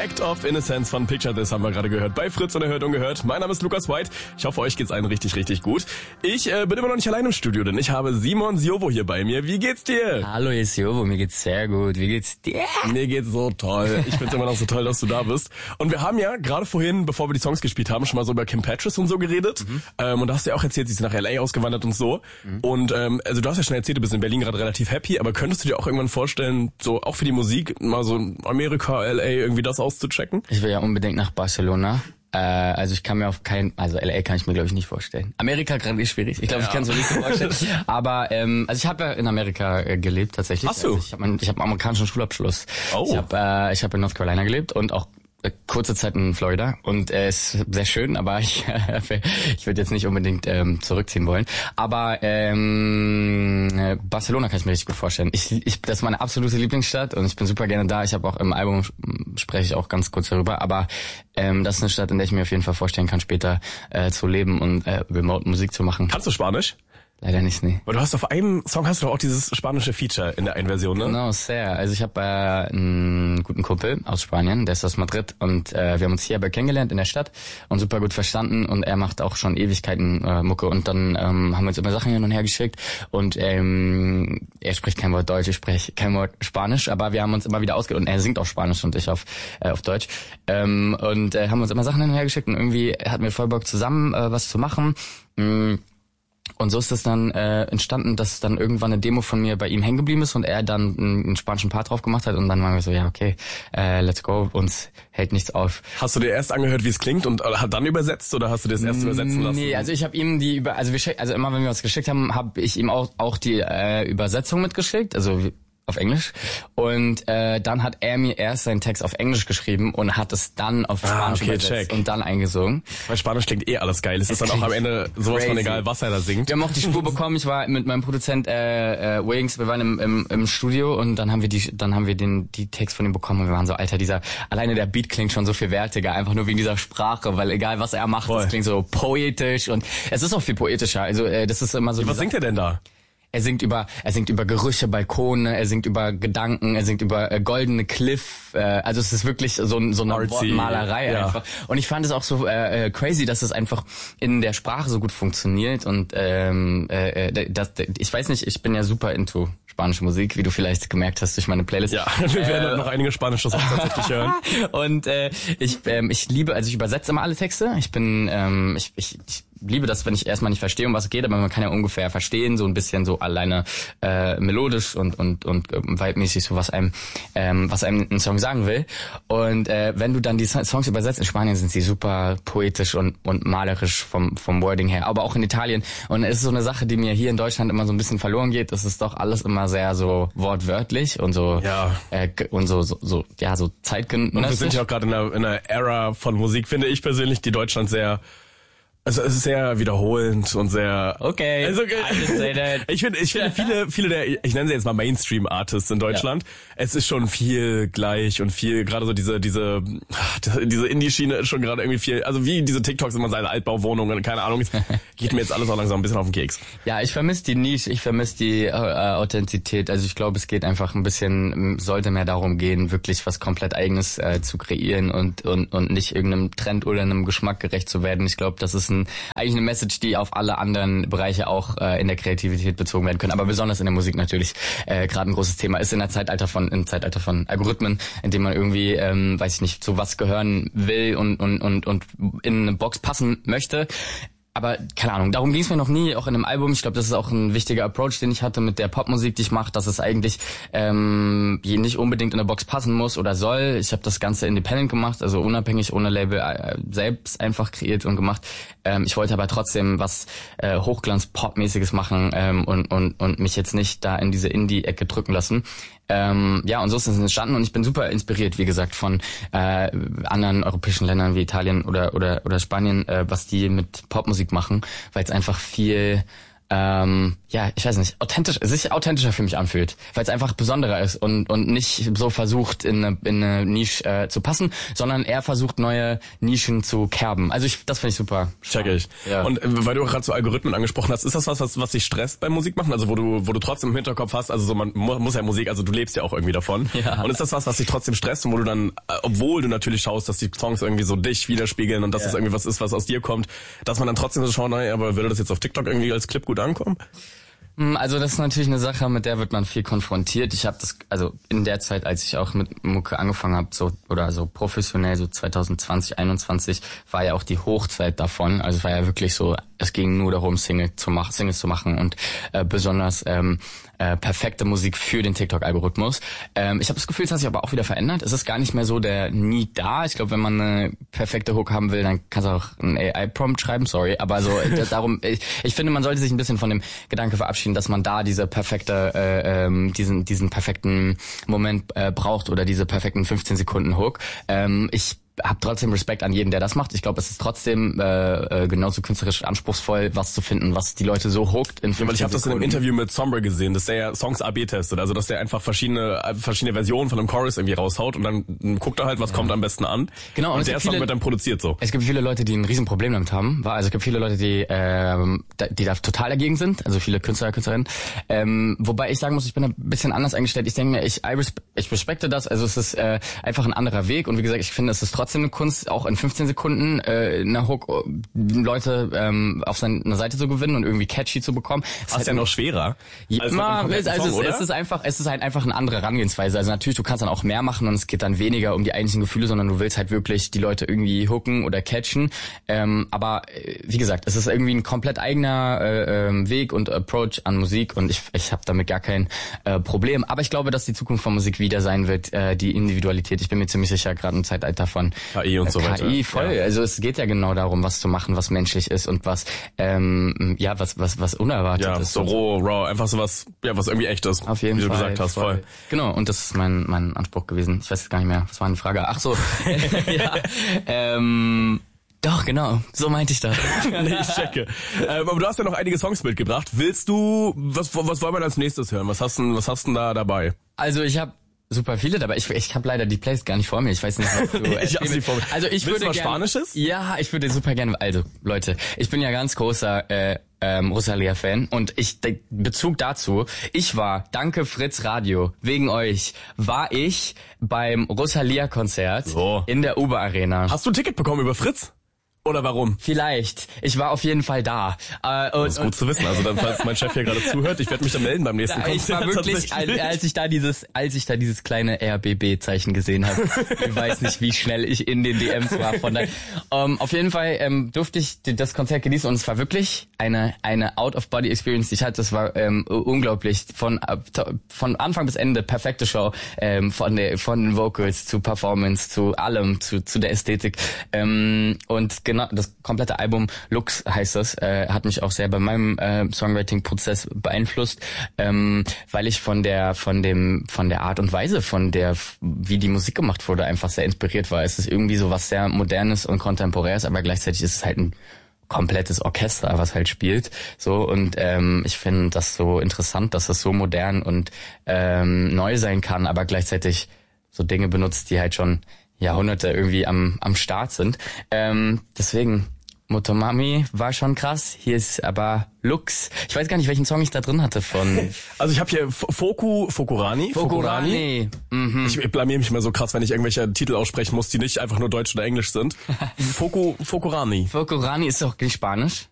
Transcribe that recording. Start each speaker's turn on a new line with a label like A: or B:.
A: Act of Innocence von Picture This haben wir gerade gehört bei Fritz und Erhört Ungehört. Mein Name ist Lukas White. Ich hoffe, euch geht's allen richtig, richtig gut. Ich bin immer noch nicht allein im Studio, denn ich habe Simon Siovo hier bei mir. Wie geht's dir?
B: Hallo, hier ist Siovo. Mir geht's sehr gut. Wie geht's dir?
A: Mir geht's so toll. Ich find's immer noch so toll, dass du da bist. Und wir haben ja gerade vorhin, bevor wir die Songs gespielt haben, schon mal so über Kim Petras und so geredet. Und da hast du ja auch erzählt, sie ist nach L.A. ausgewandert und so. Und also du hast ja schon erzählt, du bist in Berlin gerade relativ happy, aber könntest du dir auch irgendwann vorstellen, so auch für die Musik mal so Amerika, L.A. irgendwie das auszuchecken?
B: Ich will ja unbedingt nach Barcelona. Also ich kann mir also L.A. kann ich mir glaube ich nicht vorstellen. Amerika gerade ist schwierig. Ich glaube, ich kann es mir nicht vorstellen. Aber also ich habe ja in Amerika gelebt tatsächlich.
A: Hast du?
B: Also ich habe einen amerikanischen Schulabschluss.
A: Oh.
B: Ich habe in North Carolina gelebt und auch kurze Zeit in Florida und es ist sehr schön, aber ich würde jetzt nicht unbedingt zurückziehen wollen. Aber Barcelona kann ich mir richtig gut vorstellen. Das ist meine absolute Lieblingsstadt und ich bin super gerne da. Ich habe auch im Album spreche ich auch ganz kurz darüber, aber das ist eine Stadt, in der ich mir auf jeden Fall vorstellen kann, später zu leben und remote Musik zu machen.
A: Kannst du Spanisch?
B: Leider nicht, nee.
A: Weil du hast auf einem Song hast du doch auch dieses spanische Feature in der einen Version, ne?
B: Genau, sehr. Also ich habe einen guten Kumpel aus Spanien, der ist aus Madrid und wir haben uns hier aber kennengelernt in der Stadt und super gut verstanden und er macht auch schon Ewigkeiten Mucke und dann haben wir uns immer Sachen hin und her geschickt und er spricht kein Wort Deutsch, ich spreche kein Wort Spanisch, aber wir haben uns immer wieder ausgedacht und er singt auch Spanisch und ich auf Deutsch und haben uns immer Sachen hin und her geschickt und irgendwie hatten wir voll Bock zusammen was zu machen. Und so ist es dann entstanden, dass dann irgendwann eine Demo von mir bei ihm hängen geblieben ist und er dann einen spanischen Part drauf gemacht hat und dann waren wir so, ja okay, let's go, uns hält nichts auf.
A: Hast du dir erst angehört, wie es klingt und hat dann übersetzt oder hast du das erst übersetzen lassen?
B: Nee, also ich habe ihm also immer wenn wir was geschickt haben, habe ich ihm auch die Übersetzung mitgeschickt, also auf Englisch. Und dann hat er mir erst seinen Text auf Englisch geschrieben und hat es dann auf Spanisch übersetzt und dann eingesungen.
A: Weil Spanisch klingt alles geil. Es ist dann auch am Ende sowas von egal, was er da singt.
B: Wir haben auch die Spur bekommen. Ich war mit meinem Produzent Wings, wir waren im Studio und dann haben wir die Text von ihm bekommen und wir waren so, Alter, alleine der Beat klingt schon so viel wertiger, einfach nur wegen dieser Sprache, weil egal was er macht, das klingt so poetisch und es ist auch viel poetischer. Also das ist immer so.
A: Was singt er denn da?
B: Er singt über Gerüche, Balkone, er singt über Gedanken, er singt über goldene Cliff, also es ist wirklich so eine Wortmalerei einfach. Und ich fand es auch so crazy, dass es einfach in der Sprache so gut funktioniert und ich weiß nicht, ich bin ja super into spanische Musik, wie du vielleicht gemerkt hast durch meine Playlist.
A: Ja, wir werden noch einige spanische Songs tatsächlich hören.
B: Und ich liebe, also ich übersetze immer alle Texte. Ich liebe das, wenn ich erstmal nicht verstehe, um was es geht, aber man kann ja ungefähr verstehen, so ein bisschen so alleine melodisch und vibemäßig so was einem ein Song sagen will. Und wenn du dann die Songs übersetzt, in Spanien sind sie super poetisch und malerisch vom Wording her, aber auch in Italien. Und es ist so eine Sache, die mir hier in Deutschland immer so ein bisschen verloren geht. Das ist doch alles immer sehr so wortwörtlich und so und so zeitgenössisch.
A: Und wir sind ja auch gerade in einer Ära von Musik, finde ich persönlich, die Deutschland sehr. Also es ist sehr wiederholend und sehr.
B: Okay.
A: Also, ich finde viele der, ich nenne sie jetzt mal Mainstream-Artists in Deutschland. Ja. Es ist schon viel gleich und viel, gerade so diese Indie-Schiene ist schon gerade irgendwie viel, also wie diese TikToks immer seine Altbauwohnungen, keine Ahnung, geht mir jetzt alles auch langsam ein bisschen auf den Keks.
B: Ja, ich vermisse die Nische, ich vermisse die Authentizität. Also ich glaube, es geht einfach sollte mehr darum gehen, wirklich was komplett Eigenes zu kreieren und nicht irgendeinem Trend oder einem Geschmack gerecht zu werden. Ich glaube, das ist eigentlich eine Message, die auf alle anderen Bereiche auch in der Kreativität bezogen werden können, aber besonders in der Musik natürlich gerade ein großes Thema ist im Zeitalter von Algorithmen, in dem man irgendwie, weiß ich nicht, zu was gehören will und in eine Box passen möchte. Aber keine Ahnung, darum ging es mir noch nie, auch in einem Album. Ich glaube, das ist auch ein wichtiger Approach, den ich hatte mit der Popmusik, die ich mache, dass es eigentlich nicht unbedingt in eine Box passen muss oder soll. Ich habe das Ganze independent gemacht, also unabhängig, ohne Label, selbst einfach kreiert und gemacht. Ich wollte aber trotzdem was Hochglanz-Pop-mäßiges machen und mich jetzt nicht da in diese Indie-Ecke drücken lassen. Und so ist es entstanden und ich bin super inspiriert, wie gesagt, von anderen europäischen Ländern wie Italien oder Spanien, was die mit Popmusik machen, weil es einfach viel ja, ich weiß nicht, sich authentischer für mich anfühlt, weil es einfach besonderer ist und nicht so versucht in eine Nische zu passen, sondern er versucht neue Nischen zu kerben. Also das finde ich super.
A: Check ich.
B: Ja.
A: Und weil du gerade so Algorithmen angesprochen hast, ist das was dich stresst beim Musikmachen? Also wo du trotzdem im Hinterkopf hast, also so man muss ja Musik, also du lebst ja auch irgendwie davon.
B: Ja.
A: Und ist das was dich trotzdem stresst und wo du dann, obwohl du natürlich schaust, dass die Songs irgendwie so dich widerspiegeln und dass es irgendwie was ist, was aus dir kommt, dass man dann trotzdem so schaut, naja, aber würde das jetzt auf TikTok irgendwie als Clip gut ankommen?
B: Also das ist natürlich eine Sache, mit der wird man viel konfrontiert. Ich habe das, also in der Zeit, als ich auch mit Mucke angefangen habe, so oder so professionell, so 2020, 2021, war ja auch die Hochzeit davon. Also es war ja wirklich so, es ging nur darum, Singles zu machen und besonders perfekte Musik für den TikTok-Algorithmus. Ich habe das Gefühl, es hat sich aber auch wieder verändert. Es ist gar nicht mehr so der Need da. Ich glaube, wenn man eine perfekte Hook haben will, dann kannst du auch einen AI-Prompt schreiben, sorry. Aber so darum, ich finde, man sollte sich ein bisschen von dem Gedanke verabschieden, dass man da diese perfekte, diesen perfekten Moment braucht oder diese perfekten 15 Sekunden Hook. Ich habe trotzdem Respekt an jeden, der das macht. Ich glaube, es ist trotzdem genauso künstlerisch anspruchsvoll, was zu finden, was die Leute so hookt in 15 Sekunden.
A: Weil ich habe das in einem Interview mit Sombra gesehen, dass der ja Songs AB testet, also dass der einfach verschiedene Versionen von einem Chorus irgendwie raushaut und dann guckt er halt, was kommt am besten an.
B: Genau,
A: und der Song wird dann produziert so.
B: Es gibt viele Leute, die ein Riesenproblem damit haben. Also es gibt viele Leute, die da total dagegen sind, also viele Künstler, Künstlerinnen. Wobei ich sagen muss, ich bin ein bisschen anders eingestellt. Ich denke mir, ich respekte das, also es ist einfach ein anderer Weg und wie gesagt, ich finde, es ist trotzdem eine Kunst, auch in 15 Sekunden eine Hook Leute auf seine Seite zu gewinnen und irgendwie catchy zu bekommen.
A: Das ist halt ja noch schwerer.
B: Es ist halt einfach eine andere Herangehensweise. Also natürlich, du kannst dann auch mehr machen und es geht dann weniger um die einzelnen Gefühle, sondern du willst halt wirklich die Leute irgendwie hooken oder catchen. Aber wie gesagt, es ist irgendwie ein komplett eigener Weg und Approach an Musik und ich habe damit gar kein Problem. Aber ich glaube, dass die Zukunft von Musik wieder sein wird, die Individualität. Ich bin mir ziemlich sicher, gerade im Zeitalter von
A: KI und so weiter.
B: KI, voll. Ja. Also es geht ja genau darum, was zu machen, was menschlich ist und was was unerwartet ist.
A: So raw, einfach so was irgendwie echt ist.
B: Auf jeden
A: Fall. Wie du gesagt hast, voll.
B: Genau, und das ist mein Anspruch gewesen. Ich weiß jetzt gar nicht mehr, was war eine Frage? Ach so. Doch, genau. So meinte ich das.
A: Nee, ich checke. Aber du hast ja noch einige Songs mitgebracht. Willst du, was wollen wir als nächstes hören? Was hast du da dabei?
B: Also ich habe super viele dabei. Ich habe leider die Playlist gar nicht vor mir. Ich weiß nicht, was du...
A: Ich hab sie vor mir.
B: Also ich würde
A: was
B: gerne...
A: Spanisches?
B: Ja, ich würde super gerne... Also, Leute, ich bin ja ganz großer Rosalia-Fan und Bezug dazu, danke Fritz Radio, wegen euch, war ich beim Rosalia-Konzert in der Uber-Arena.
A: Hast du ein Ticket bekommen über Fritz? Oder warum?
B: Vielleicht. Ich war auf jeden Fall da.
A: Das ist gut zu wissen. Also dann, falls mein Chef hier gerade zuhört, ich werde mich dann melden beim nächsten Konzert.
B: Ich war wirklich, als ich da dieses kleine RBB-Zeichen gesehen habe, ich weiß nicht, wie schnell ich in den DMs war. Auf jeden Fall durfte ich das Konzert genießen und es war wirklich eine Out-of-Body-Experience, die ich hatte. Das war unglaublich. Von Anfang bis Ende perfekte Show. Von den Vocals zu Performance, zu allem, zu der Ästhetik. Und genau, das komplette Album Lux heißt das, hat mich auch sehr bei meinem Songwriting-Prozess beeinflusst, weil ich von der Art und Weise, wie die Musik gemacht wurde, einfach sehr inspiriert war. Es ist irgendwie so was sehr Modernes und Kontemporäres, aber gleichzeitig ist es halt ein komplettes Orchester, was halt spielt. So und ich finde das so interessant, dass es so modern und neu sein kann, aber gleichzeitig so Dinge benutzt, die halt schon Jahrhunderte irgendwie am Start sind. Deswegen, Motomami war schon krass. Hier ist aber Lux. Ich weiß gar nicht, welchen Song ich da drin hatte von...
A: Also ich habe hier Fokurani.
B: Mhm.
A: Ich blamier mich immer so krass, wenn ich irgendwelche Titel aussprechen muss, die nicht einfach nur Deutsch oder Englisch sind. Fokurani.
B: Fokurani ist doch nicht Spanisch.